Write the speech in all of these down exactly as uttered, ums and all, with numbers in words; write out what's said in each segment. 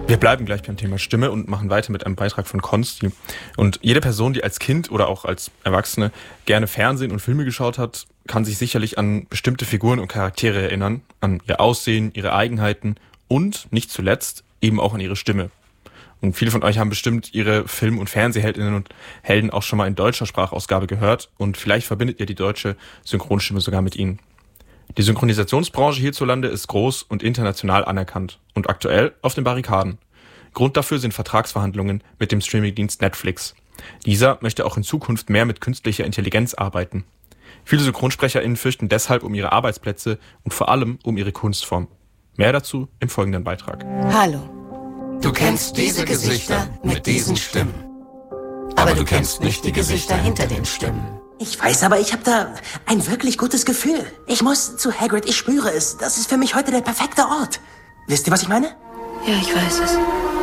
Wir bleiben gleich beim Thema Stimme und machen weiter mit einem Beitrag von Konsti. Und jede Person, die als Kind oder auch als Erwachsene gerne Fernsehen und Filme geschaut hat, kann sich sicherlich an bestimmte Figuren und Charaktere erinnern, an ihr Aussehen, ihre Eigenheiten und, nicht zuletzt, eben auch an ihre Stimme. Und viele von euch haben bestimmt ihre Film- und Fernsehheldinnen und Helden auch schon mal in deutscher Sprachausgabe gehört und vielleicht verbindet ihr die deutsche Synchronstimme sogar mit ihnen. Die Synchronisationsbranche hierzulande ist groß und international anerkannt und aktuell auf den Barrikaden. Grund dafür sind Vertragsverhandlungen mit dem Streamingdienst Netflix. Dieser möchte auch in Zukunft mehr mit künstlicher Intelligenz arbeiten. Viele SynchronsprecherInnen fürchten deshalb um ihre Arbeitsplätze und vor allem um ihre Kunstform. Mehr dazu im folgenden Beitrag. Hallo. Du kennst diese Gesichter mit diesen Stimmen. Aber du kennst nicht die Gesichter hinter den Stimmen. Ich weiß, aber ich habe da ein wirklich gutes Gefühl. Ich muss zu Hagrid, ich spüre es. Das ist für mich heute der perfekte Ort. Wisst ihr, was ich meine? Ja, ich weiß es.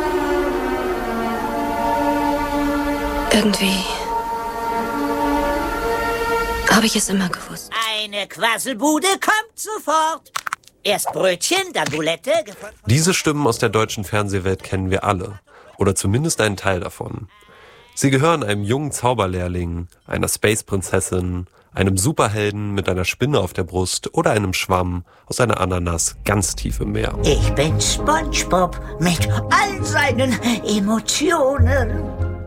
Irgendwie habe ich es immer gewusst. Eine Quasselbude kommt sofort. Erst Brötchen, dann Boulette. Diese Stimmen aus der deutschen Fernsehwelt kennen wir alle. Oder zumindest einen Teil davon. Sie gehören einem jungen Zauberlehrling, einer Space-Prinzessin, einem Superhelden mit einer Spinne auf der Brust oder einem Schwamm aus einer Ananas ganz tief im Meer. Ich bin SpongeBob mit all seinen Emotionen.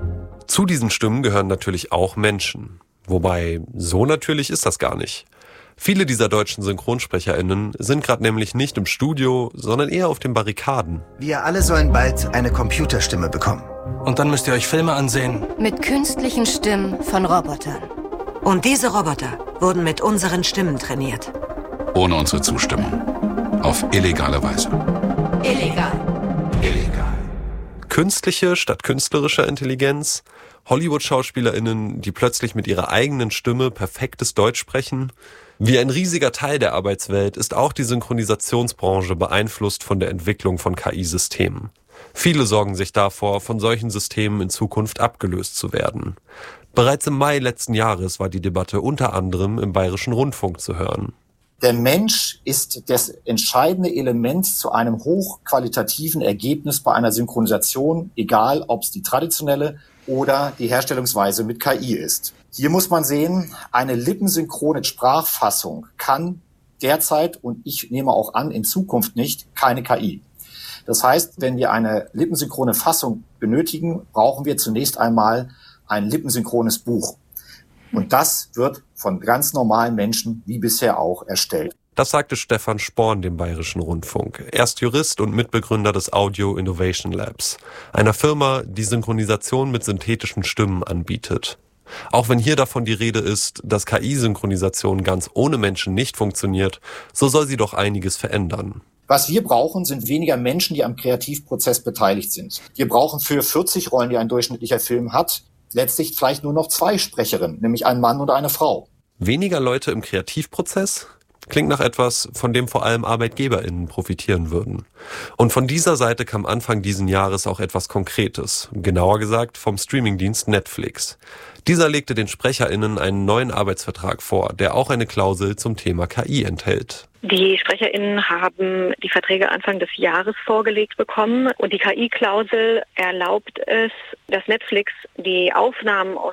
Zu diesen Stimmen gehören natürlich auch Menschen. Wobei, so natürlich ist das gar nicht. Viele dieser deutschen SynchronsprecherInnen sind gerade nämlich nicht im Studio, sondern eher auf den Barrikaden. Wir alle sollen bald eine Computerstimme bekommen. Und dann müsst ihr euch Filme ansehen. Mit künstlichen Stimmen von Robotern. Und diese Roboter wurden mit unseren Stimmen trainiert. Ohne unsere Zustimmung. Auf illegale Weise. Illegal. Illegal. Künstliche statt künstlerischer Intelligenz, Hollywood-SchauspielerInnen, die plötzlich mit ihrer eigenen Stimme perfektes Deutsch sprechen. Wie ein riesiger Teil der Arbeitswelt ist auch die Synchronisationsbranche beeinflusst von der Entwicklung von K I-Systemen. Viele sorgen sich davor, von solchen Systemen in Zukunft abgelöst zu werden. Bereits im Mai letzten Jahres war die Debatte unter anderem im Bayerischen Rundfunk zu hören. Der Mensch ist das entscheidende Element zu einem hochqualitativen Ergebnis bei einer Synchronisation, egal ob es die traditionelle oder die Herstellungsweise mit K I ist. Hier muss man sehen, eine lippensynchrone Sprachfassung kann derzeit, und ich nehme auch an, in Zukunft nicht, keine K I. Das heißt, wenn wir eine lippensynchrone Fassung benötigen, brauchen wir zunächst einmal ein lippensynchrones Buch. Und das wird von ganz normalen Menschen wie bisher auch erstellt. Das sagte Stefan Sporn dem Bayerischen Rundfunk. Er ist Jurist und Mitbegründer des Audio Innovation Labs, einer Firma, die Synchronisation mit synthetischen Stimmen anbietet. Auch wenn hier davon die Rede ist, dass K I-Synchronisation ganz ohne Menschen nicht funktioniert, so soll sie doch einiges verändern. Was wir brauchen, sind weniger Menschen, die am Kreativprozess beteiligt sind. Wir brauchen für vierzig Rollen, die ein durchschnittlicher Film hat, letztlich vielleicht nur noch zwei Sprecherinnen, nämlich einen Mann und eine Frau. Weniger Leute im Kreativprozess? Klingt nach etwas, von dem vor allem ArbeitgeberInnen profitieren würden. Und von dieser Seite kam Anfang diesen Jahres auch etwas Konkretes, genauer gesagt vom Streamingdienst Netflix. Dieser legte den SprecherInnen einen neuen Arbeitsvertrag vor, der auch eine Klausel zum Thema K I enthält. Die SprecherInnen haben die Verträge Anfang des Jahres vorgelegt bekommen und die K I-Klausel erlaubt es, dass Netflix die Aufnahmen aus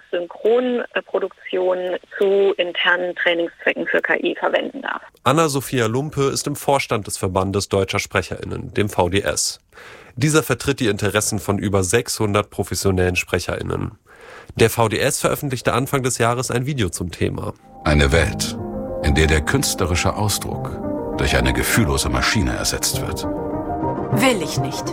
Synchronproduktionen zu internen Trainingszwecken für K I verwenden darf. Anna-Sophia Lumpe ist im Vorstand des Verbandes Deutscher SprecherInnen, dem V D S. Dieser vertritt die Interessen von über sechshundert professionellen SprecherInnen. Der V D S veröffentlichte Anfang des Jahres ein Video zum Thema. Eine Welt, in der der künstlerische Ausdruck durch eine gefühllose Maschine ersetzt wird. Will ich nicht.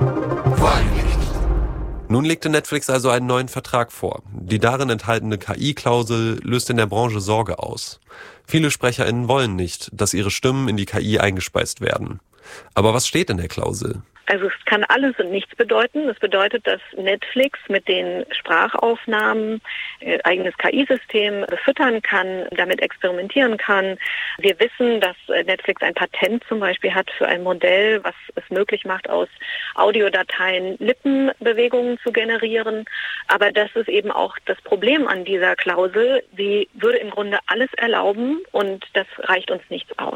Wollen wir nicht. Nun legte Netflix also einen neuen Vertrag vor. Die darin enthaltene K I-Klausel löst in der Branche Sorge aus. Viele SprecherInnen wollen nicht, dass ihre Stimmen in die K I eingespeist werden. Aber was steht in der Klausel? Also es kann alles und nichts bedeuten. Das bedeutet, dass Netflix mit den Sprachaufnahmen äh, eigenes K I-System befüttern kann, damit experimentieren kann. Wir wissen, dass Netflix ein Patent zum Beispiel hat für ein Modell, was es möglich macht, aus Audiodateien Lippenbewegungen zu generieren. Aber das ist eben auch das Problem an dieser Klausel. Sie würde im Grunde alles erlauben und das reicht uns nichts aus.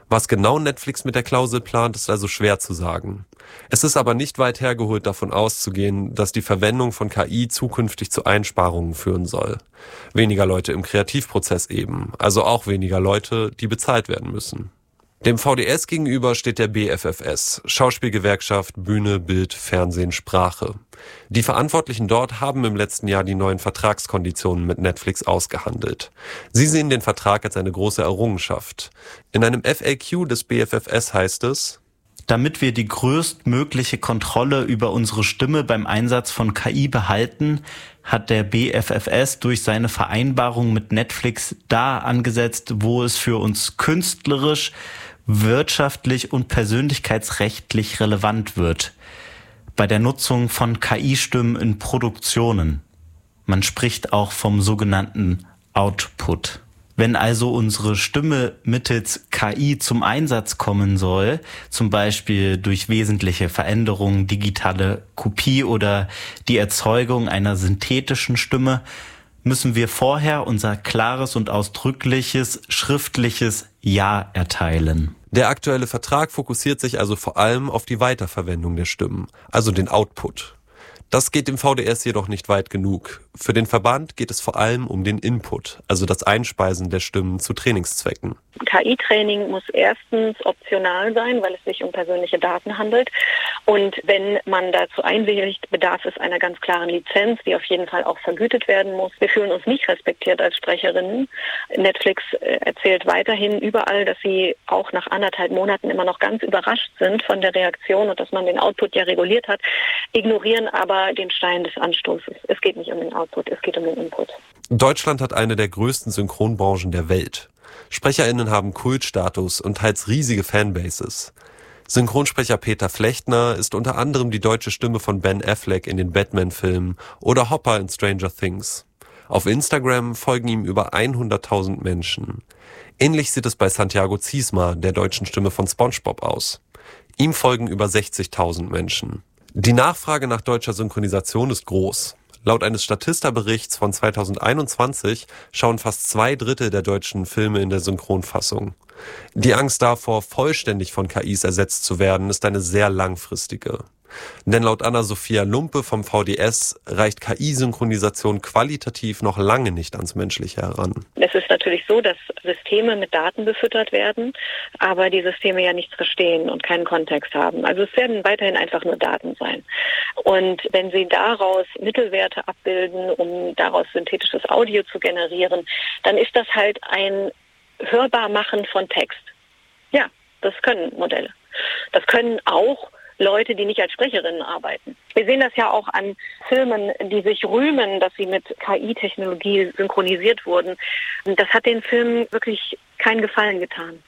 Was genau Netflix mit der Klausel plant, ist also schwer zu sagen. Es ist aber nicht weit hergeholt, davon auszugehen, dass die Verwendung von K I zukünftig zu Einsparungen führen soll. Weniger Leute im Kreativprozess eben, also auch weniger Leute, die bezahlt werden müssen. Dem V D S gegenüber steht der B F F S, Schauspielgewerkschaft, Bühne, Bild, Fernsehen, Sprache. Die Verantwortlichen dort haben im letzten Jahr die neuen Vertragskonditionen mit Netflix ausgehandelt. Sie sehen den Vertrag als eine große Errungenschaft. In einem F A Q des B F F S heißt es: Damit wir die größtmögliche Kontrolle über unsere Stimme beim Einsatz von K I behalten, hat der B F F S durch seine Vereinbarung mit Netflix da angesetzt, wo es für uns künstlerisch, wirtschaftlich und persönlichkeitsrechtlich relevant wird. Bei der Nutzung von K I-Stimmen in Produktionen. Man spricht auch vom sogenannten Output. Wenn also unsere Stimme mittels K I zum Einsatz kommen soll, zum Beispiel durch wesentliche Veränderungen, digitale Kopie oder die Erzeugung einer synthetischen Stimme, müssen wir vorher unser klares und ausdrückliches schriftliches Ja erteilen. Der aktuelle Vertrag fokussiert sich also vor allem auf die Weiterverwendung der Stimmen, also den Output. Das geht dem V D S jedoch nicht weit genug. Für den Verband geht es vor allem um den Input, also das Einspeisen der Stimmen zu Trainingszwecken. K I-Training muss erstens optional sein, weil es sich um persönliche Daten handelt. Und wenn man dazu einwilligt, bedarf es einer ganz klaren Lizenz, die auf jeden Fall auch vergütet werden muss. Wir fühlen uns nicht respektiert als Sprecherinnen. Netflix erzählt weiterhin überall, dass sie auch nach anderthalb Monaten immer noch ganz überrascht sind von der Reaktion und dass man den Output ja reguliert hat, ignorieren aber den Stein des Anstoßes. Es geht nicht um den Output, es geht um den Input. Deutschland hat eine der größten Synchronbranchen der Welt. SprecherInnen haben Kultstatus und teils riesige Fanbases. Synchronsprecher Peter Flechtner ist unter anderem die deutsche Stimme von Ben Affleck in den Batman-Filmen oder Hopper in Stranger Things. Auf Instagram folgen ihm über hunderttausend Menschen. Ähnlich sieht es bei Santiago Ziesma, der deutschen Stimme von SpongeBob, aus. Ihm folgen über sechzigtausend Menschen. Die Nachfrage nach deutscher Synchronisation ist groß. Laut eines Statista-Berichts von zweitausendeinundzwanzig schauen fast zwei Drittel der deutschen Filme in der Synchronfassung. Die Angst davor, vollständig von K Is ersetzt zu werden, ist eine sehr langfristige. Denn laut Anna-Sophia Lumpe vom V D S reicht K I-Synchronisation qualitativ noch lange nicht ans Menschliche heran. Es ist natürlich so, dass Systeme mit Daten befüttert werden, aber die Systeme ja nichts verstehen und keinen Kontext haben. Also es werden weiterhin einfach nur Daten sein. Und wenn sie daraus Mittelwerte abbilden, um daraus synthetisches Audio zu generieren, dann ist das halt ein Hörbarmachen von Text. Ja, das können Modelle. Das können auch Leute, die nicht als Sprecherinnen arbeiten. Wir sehen das ja auch an Filmen, die sich rühmen, dass sie mit K I-Technologie synchronisiert wurden. Das hat den Filmen wirklich keinen Gefallen getan.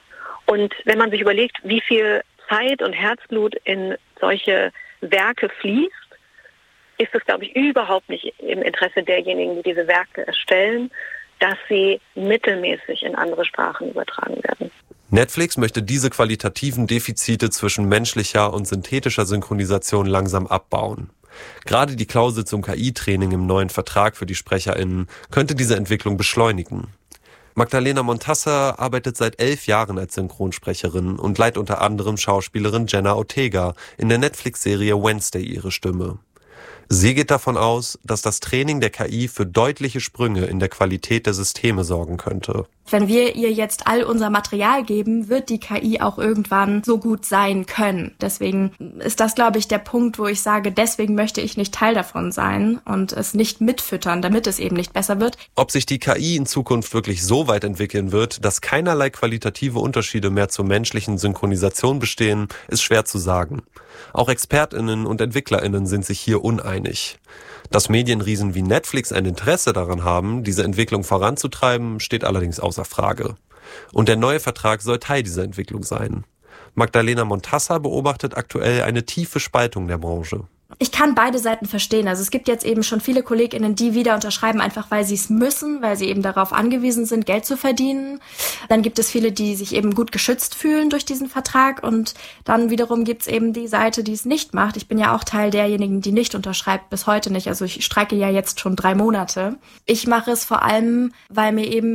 Und wenn man sich überlegt, wie viel Zeit und Herzblut in solche Werke fließt, ist es, glaube ich, überhaupt nicht im Interesse derjenigen, die diese Werke erstellen, dass sie mittelmäßig in andere Sprachen übertragen werden. Netflix möchte diese qualitativen Defizite zwischen menschlicher und synthetischer Synchronisation langsam abbauen. Gerade die Klausel zum K I-Training im neuen Vertrag für die SprecherInnen könnte diese Entwicklung beschleunigen. Magdalena Montassa arbeitet seit elf Jahren als Synchronsprecherin und leiht unter anderem Schauspielerin Jenna Ortega in der Netflix-Serie Wednesday ihre Stimme. Sie geht davon aus, dass das Training der K I für deutliche Sprünge in der Qualität der Systeme sorgen könnte. Wenn wir ihr jetzt all unser Material geben, wird die K I auch irgendwann so gut sein können. Deswegen ist das, glaube ich, der Punkt, wo ich sage, deswegen möchte ich nicht Teil davon sein und es nicht mitfüttern, damit es eben nicht besser wird. Ob sich die K I in Zukunft wirklich so weit entwickeln wird, dass keinerlei qualitative Unterschiede mehr zur menschlichen Synchronisation bestehen, ist schwer zu sagen. Auch ExpertInnen und EntwicklerInnen sind sich hier uneinig. Dass Medienriesen wie Netflix ein Interesse daran haben, diese Entwicklung voranzutreiben, steht allerdings außer Frage. Und der neue Vertrag soll Teil dieser Entwicklung sein. Magdalena Montassa beobachtet aktuell eine tiefe Spaltung der Branche. Ich kann beide Seiten verstehen. Also es gibt jetzt eben schon viele KollegInnen, die wieder unterschreiben, einfach weil sie es müssen, weil sie eben darauf angewiesen sind, Geld zu verdienen. Dann gibt es viele, die sich eben gut geschützt fühlen durch diesen Vertrag. Und dann wiederum gibt es eben die Seite, die es nicht macht. Ich bin ja auch Teil derjenigen, die nicht unterschreibt, bis heute nicht. Also ich streike ja jetzt schon drei Monate. Ich mache es vor allem, weil mir eben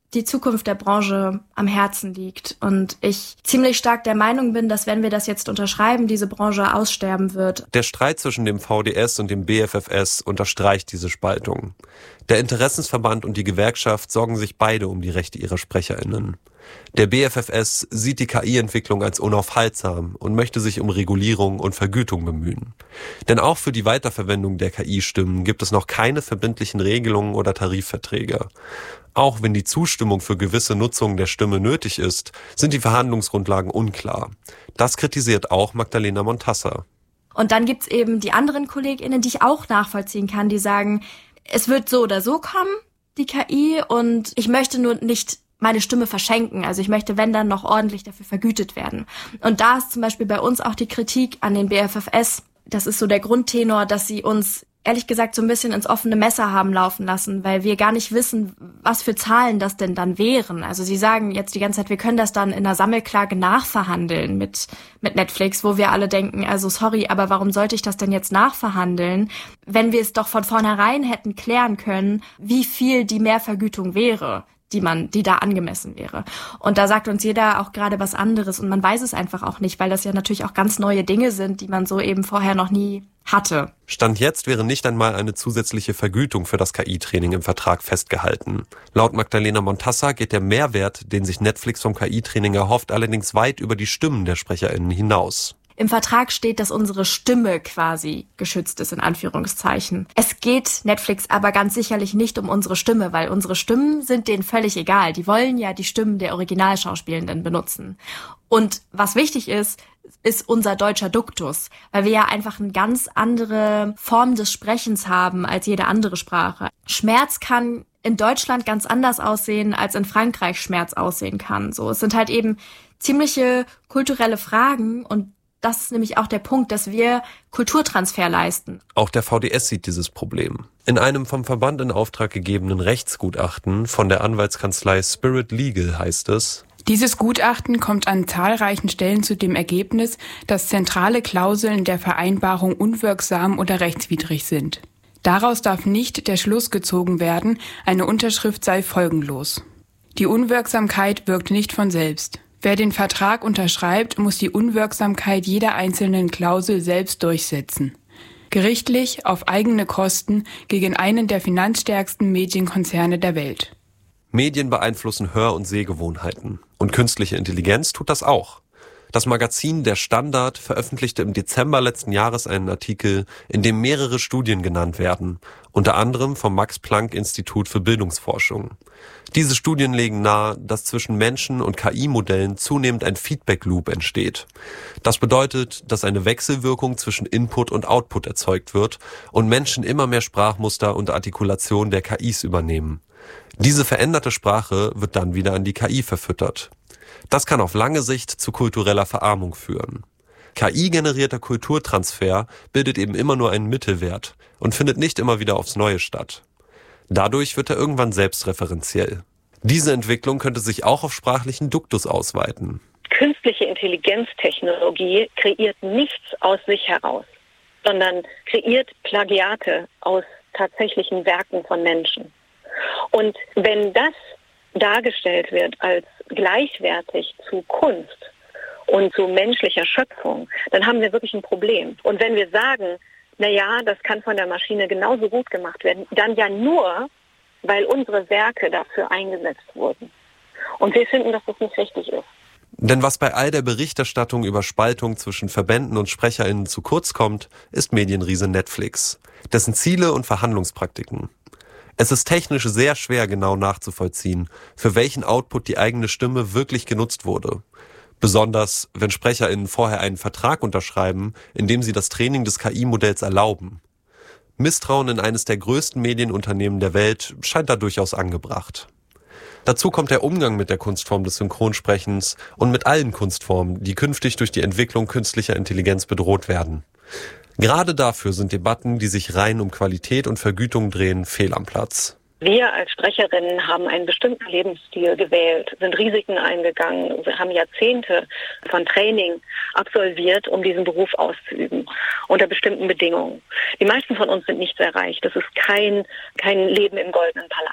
die Zukunft der Branche am Herzen liegt und ich ziemlich stark der Meinung bin, dass wenn wir das jetzt unterschreiben, diese Branche aussterben wird. Der Streit zwischen dem V D S und dem B F F S unterstreicht diese Spaltung. Der Interessensverband und die Gewerkschaft sorgen sich beide um die Rechte ihrer SprecherInnen. Der B F F S sieht die K I-Entwicklung als unaufhaltsam und möchte sich um Regulierung und Vergütung bemühen. Denn auch für die Weiterverwendung der K I-Stimmen gibt es noch keine verbindlichen Regelungen oder Tarifverträge. Auch wenn die Zustimmung für gewisse Nutzung der Stimme nötig ist, sind die Verhandlungsgrundlagen unklar. Das kritisiert auch Magdalena Montassa. Und dann gibt's eben die anderen KollegInnen, die ich auch nachvollziehen kann, die sagen, es wird so oder so kommen, die K I, und ich möchte nur nicht meine Stimme verschenken. Also ich möchte, wenn, dann noch ordentlich dafür vergütet werden. Und da ist zum Beispiel bei uns auch die Kritik an den B F F S. Das ist so der Grundtenor, dass sie uns ehrlich gesagt so ein bisschen ins offene Messer haben laufen lassen, weil wir gar nicht wissen, was für Zahlen das denn dann wären. Also sie sagen jetzt die ganze Zeit, wir können das dann in einer Sammelklage nachverhandeln mit mit Netflix, wo wir alle denken, also sorry, aber warum sollte ich das denn jetzt nachverhandeln, wenn wir es doch von vornherein hätten klären können, wie viel die Mehrvergütung wäre, die man, die da angemessen wäre. Und da sagt uns jeder auch gerade was anderes und man weiß es einfach auch nicht, weil das ja natürlich auch ganz neue Dinge sind, die man so eben vorher noch nie hatte. Stand jetzt wäre nicht einmal eine zusätzliche Vergütung für das K I-Training im Vertrag festgehalten. Laut Magdalena Montassa geht der Mehrwert, den sich Netflix vom K I-Training erhofft, allerdings weit über die Stimmen der SprecherInnen hinaus. Im Vertrag steht, dass unsere Stimme quasi geschützt ist, in Anführungszeichen. Es geht Netflix aber ganz sicherlich nicht um unsere Stimme, weil unsere Stimmen sind denen völlig egal. Die wollen ja die Stimmen der Originalschauspielenden benutzen. Und was wichtig ist, ist unser deutscher Duktus, weil wir ja einfach eine ganz andere Form des Sprechens haben als jede andere Sprache. Schmerz kann in Deutschland ganz anders aussehen, als in Frankreich Schmerz aussehen kann. So, es sind halt eben ziemliche kulturelle Fragen und das ist nämlich auch der Punkt, dass wir Kulturtransfer leisten. Auch der V D S sieht dieses Problem. In einem vom Verband in Auftrag gegebenen Rechtsgutachten von der Anwaltskanzlei Spirit Legal heißt es: Dieses Gutachten kommt an zahlreichen Stellen zu dem Ergebnis, dass zentrale Klauseln der Vereinbarung unwirksam oder rechtswidrig sind. Daraus darf nicht der Schluss gezogen werden, eine Unterschrift sei folgenlos. Die Unwirksamkeit wirkt nicht von selbst. Wer den Vertrag unterschreibt, muss die Unwirksamkeit jeder einzelnen Klausel selbst durchsetzen. Gerichtlich, auf eigene Kosten, gegen einen der finanzstärksten Medienkonzerne der Welt. Medien beeinflussen Hör- und Sehgewohnheiten. Und künstliche Intelligenz tut das auch. Das Magazin Der Standard veröffentlichte im Dezember letzten Jahres einen Artikel, in dem mehrere Studien genannt werden, unter anderem vom Max-Planck-Institut für Bildungsforschung. Diese Studien legen nahe, dass zwischen Menschen und K I-Modellen zunehmend ein Feedback-Loop entsteht. Das bedeutet, dass eine Wechselwirkung zwischen Input und Output erzeugt wird und Menschen immer mehr Sprachmuster und Artikulation der K Is übernehmen. Diese veränderte Sprache wird dann wieder an die K I verfüttert. Das kann auf lange Sicht zu kultureller Verarmung führen. K I-generierter Kulturtransfer bildet eben immer nur einen Mittelwert und findet nicht immer wieder aufs Neue statt. Dadurch wird er irgendwann selbstreferenziell. Diese Entwicklung könnte sich auch auf sprachlichen Duktus ausweiten. Künstliche Intelligenztechnologie kreiert nichts aus sich heraus, sondern kreiert Plagiate aus tatsächlichen Werken von Menschen. Und wenn das dargestellt wird als gleichwertig zu Kunst und zu menschlicher Schöpfung, dann haben wir wirklich ein Problem. Und wenn wir sagen, na ja, das kann von der Maschine genauso gut gemacht werden, dann ja nur, weil unsere Werke dafür eingesetzt wurden. Und wir finden, dass das nicht richtig ist. Denn was bei all der Berichterstattung über Spaltung zwischen Verbänden und SprecherInnen zu kurz kommt, ist Medienriese Netflix, dessen Ziele und Verhandlungspraktiken. Es ist technisch sehr schwer genau nachzuvollziehen, für welchen Output die eigene Stimme wirklich genutzt wurde. Besonders, wenn SprecherInnen vorher einen Vertrag unterschreiben, in dem sie das Training des K I-Modells erlauben. Misstrauen in eines der größten Medienunternehmen der Welt scheint da durchaus angebracht. Dazu kommt der Umgang mit der Kunstform des Synchronsprechens und mit allen Kunstformen, die künftig durch die Entwicklung künstlicher Intelligenz bedroht werden. Gerade dafür sind Debatten, die sich rein um Qualität und Vergütung drehen, fehl am Platz. Wir als Sprecherinnen haben einen bestimmten Lebensstil gewählt, sind Risiken eingegangen, wir haben Jahrzehnte von Training absolviert, um diesen Beruf auszuüben, unter bestimmten Bedingungen. Die meisten von uns sind nicht sehr reich. Das ist kein, kein Leben im goldenen Palast.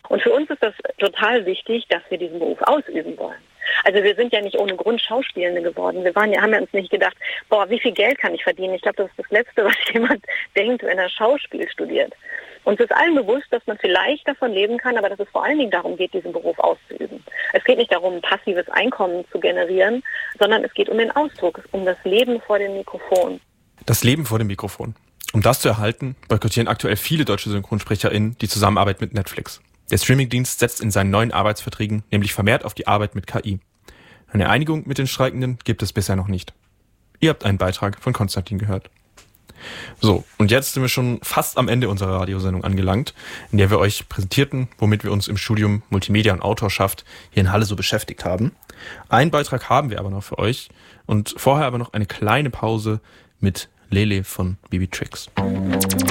Und für uns ist das total wichtig, dass wir diesen Beruf ausüben wollen. Also wir sind ja nicht ohne Grund Schauspielende geworden. Wir waren ja, haben ja uns nicht gedacht, boah, wie viel Geld kann ich verdienen? Ich glaube, das ist das Letzte, was jemand denkt, wenn er Schauspiel studiert. Uns ist allen bewusst, dass man vielleicht davon leben kann, aber dass es vor allen Dingen darum geht, diesen Beruf auszuüben. Es geht nicht darum, ein passives Einkommen zu generieren, sondern es geht um den Ausdruck, um das Leben vor dem Mikrofon. Das Leben vor dem Mikrofon. Um das zu erhalten, boykottieren aktuell viele deutsche SynchronsprecherInnen die Zusammenarbeit mit Netflix. Der Streamingdienst setzt in seinen neuen Arbeitsverträgen nämlich vermehrt auf die Arbeit mit K I. Eine Einigung mit den Streikenden gibt es bisher noch nicht. Ihr habt einen Beitrag von Konstantin gehört. So, und jetzt sind wir schon fast am Ende unserer Radiosendung angelangt, in der wir euch präsentierten, womit wir uns im Studium Multimedia und Autorschaft hier in Halle so beschäftigt haben. Einen Beitrag haben wir aber noch für euch und vorher aber noch eine kleine Pause mit Lele von Bibi Tricks.